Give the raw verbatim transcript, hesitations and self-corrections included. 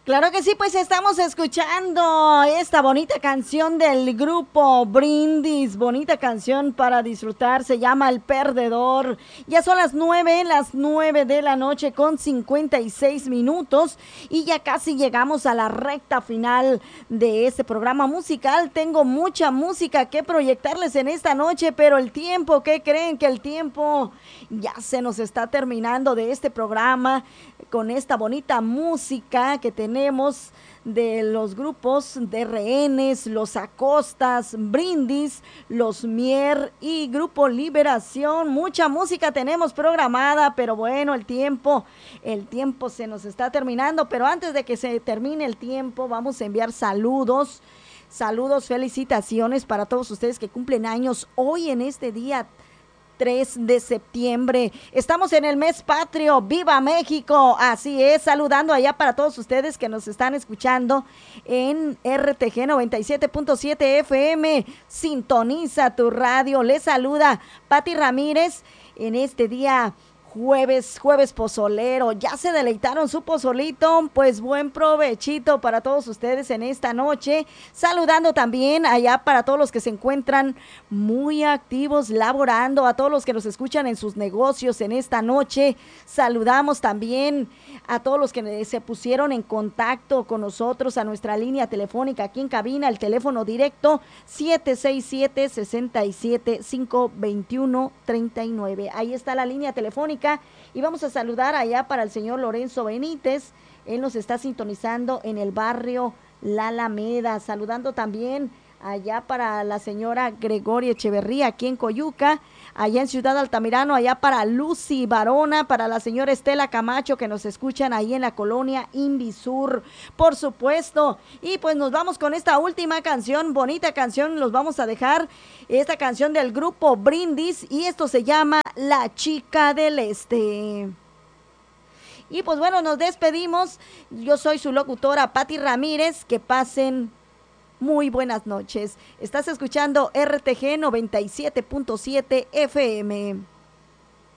Claro que sí, pues estamos escuchando esta bonita canción del grupo Brindis, bonita canción para disfrutar, se llama El Perdedor. Ya son las nueve, las nueve de la noche con cincuenta y seis minutos y ya casi llegamos a la recta final de este programa musical. Tengo mucha música que proyectarles en esta noche, pero el tiempo, ¿qué creen? Que el tiempo ya se nos está terminando de este programa con esta bonita música que tenemos de los grupos de Rehenes, Los Acostas, Brindis, Los Mier y Grupo Liberación. Mucha música tenemos programada, pero bueno, el tiempo, el tiempo se nos está terminando, pero antes de que se termine el tiempo, vamos a enviar saludos, saludos, felicitaciones para todos ustedes que cumplen años hoy en este día tres de septiembre. Estamos en el mes patrio. ¡Viva México! Así es, saludando allá para todos ustedes que nos están escuchando en R T G noventa y siete punto siete F M. Sintoniza tu radio. Les saluda Pati Ramírez en este día Jueves, jueves pozolero. ¿Ya se deleitaron su pozolito? Pues buen provechito para todos ustedes en esta noche. Saludando también allá para todos los que se encuentran muy activos laborando, a todos los que nos escuchan en sus negocios en esta noche. Saludamos también a todos los que se pusieron en contacto con nosotros a nuestra línea telefónica aquí en cabina, el teléfono directo siete seis siete, seis siete, cinco dos uno, tres nueve. Ahí está la línea telefónica. Y vamos a saludar allá para el señor Lorenzo Benítez, él nos está sintonizando en el barrio La Alameda, saludando también allá para la señora Gregoria Echeverría aquí en Coyuca, allá en Ciudad Altamirano, allá para Lucy Barona, para la señora Estela Camacho que nos escuchan ahí en la colonia Invisur, por supuesto. Y pues nos vamos con esta última canción, bonita canción, los vamos a dejar, esta canción del grupo Brindis y esto se llama La Chica del Este. Y pues bueno, nos despedimos, yo soy su locutora Pati Ramírez, que pasen muy buenas noches. Estás escuchando R T G noventa y siete punto siete F M.